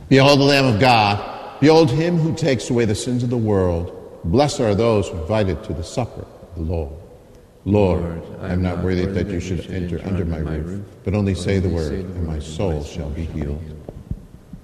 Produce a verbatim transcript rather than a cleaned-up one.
Behold the Lamb of God. Behold him who takes away the sins of the world. Blessed are those who are invited to the supper of the Lord. Lord, Lord I am not worthy that you should enter under my roof, but only say the word, and my soul shall be healed.